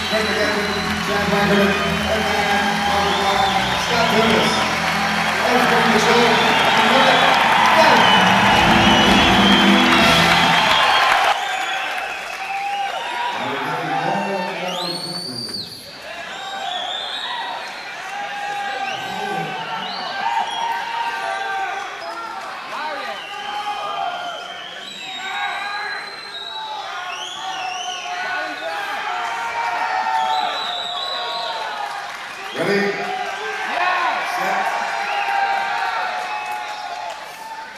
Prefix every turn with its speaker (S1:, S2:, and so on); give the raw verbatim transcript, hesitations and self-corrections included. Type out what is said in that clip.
S1: Don't forget Chad Wagner, Ed Mann, Bobby Clark, Scott Lewis. Thanks for coming to the show. Ready?